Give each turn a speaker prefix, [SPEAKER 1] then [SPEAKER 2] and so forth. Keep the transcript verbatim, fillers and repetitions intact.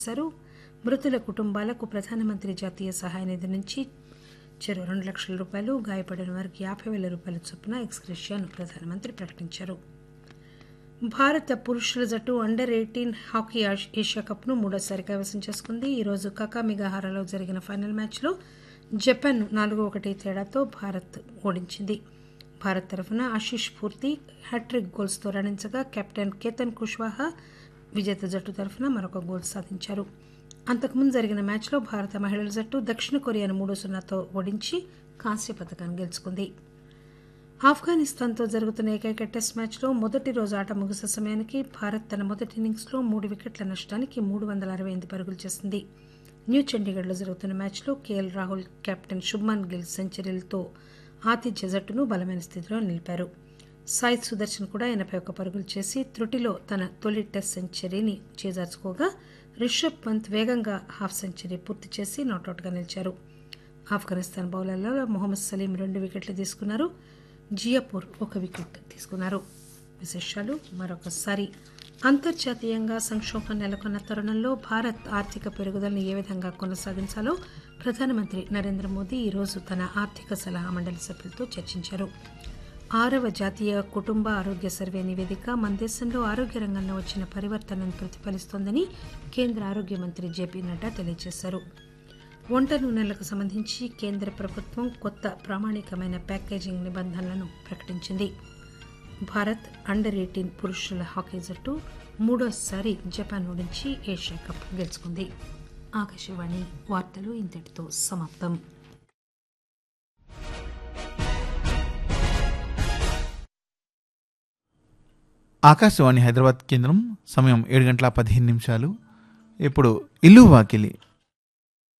[SPEAKER 1] చేశారు. మృతుల కుటుంబాలకు ప్రధానమంత్రి జాతీయ సహాయ నిధి నుంచి చెరో రెండు లక్షల రూపాయలు, గాయపడిన వారికి యాభై వేల రూపాయల చొప్పున ఎక్స్గ్రేషియాను ప్రధానమంత్రి ప్రకటించారు. భారత పురుషుల జట్టు అండర్ ఎయిటీన్ హాకీ ఏషియా కప్ను మూడోసారి కైవసం చేసుకుంది. ఈరోజు కకామిగాహారాలో జరిగిన ఫైనల్ మ్యాచ్లో జపాన్ నాలుగు ఒకటి తేడాతో భారత్ ఓడించింది. భారత్ తరఫున ఆశిష్ పూర్తి హ్యాట్రిక్ గోల్స్తో రాణించగా కెప్టెన్ కేతన్ కుష్వాహా విజేత జట్టు తరఫున మరొక గోల్ సాధించారు. అంతకుముందు జరిగిన మ్యాచ్లో భారత మహిళల జట్టు దక్షిణ కొరియాను మూడు సున్నాతో ఓడించి కాంస్య పతకాన్ని గెలుచుకుంది. ఆఫ్ఘనిస్తాన్తో జరుగుతున్న ఏకైక టెస్ట్ మ్యాచ్లో మొదటి రోజు ఆట ముగిసే సమయానికి భారత్ తన మొదటి ఇన్నింగ్స్లో మూడు వికెట్ల నష్టానికి మూడు వందల అరవై ఎనిమిది పరుగులు చేసింది. న్యూ చండీగఢ్లో జరుగుతున్న మ్యాచ్లో కేఎల్ రాహుల్, కెప్టెన్ శుభ్మన్ గిల్ సెంచరీలతో ఆతిథ్య జట్టును బలమైన స్థితిలో నిలిపారు. సాయి సుదర్శన్ కూడా ఎనభై ఒక్క పరుగులు చేసి త్రుటిలో తన తొలి టెస్ట్ సెంచరీని చేజార్చుకోగా రిషబ్ పంత్ వేగంగా హాఫ్ సెంచరీ పూర్తి చేసి నాటౌట్గా నిలిచారు. ఆఫ్ఘనిస్తాన్ బౌలర్లలో మొహమ్మద్ సలీం రెండు వికెట్లు తీసుకున్నారు. జియాపూర్ ఒక వికెట్ తీసుకున్నారు. విశేషాలు మరొకసారి. అంతర్జాతీయంగా సంక్షోభం నెలకొన్న తరుణంలో భారత్ ఆర్థిక పెరుగుదలను ఏ విధంగా కొనసాగించాలో ప్రధానమంత్రి నరేంద్ర మోదీ ఈరోజు తన ఆర్థిక సలహా మండలి సభ్యులతో చర్చించారు. ఆరవ జాతీయ కుటుంబ ఆరోగ్య సర్వే నివేదిక మన దేశంలో ఆరోగ్య రంగంలో వచ్చిన పరివర్తనను ప్రతిఫలిస్తోందని కేంద్ర ఆరోగ్య మంత్రి జేపీ నడ్డా తెలియజేశారు. వంట నూనెలకు సంబంధించి కేంద్ర ప్రభుత్వం కొత్త ప్రామాణికమైన ప్యాకేజింగ్ నిబంధనలను ప్రకటించింది. భారత్ అండర్ ఎయిటీన్ పురుషుల హాకీ జట్టు మూడోసారి జపాన్ ఓడించి ఏషియా కప్ గెలుచుకుంది. ఆకాశవాణి వార్తలు ఇంతటితో సమాప్తం.
[SPEAKER 2] ఆకాశవాణి హైదరాబాద్ కేంద్రం సమయం ఏడు గంటల పదిహేను నిమిషాలు. ఇప్పుడు ఇల్లు వాకిలి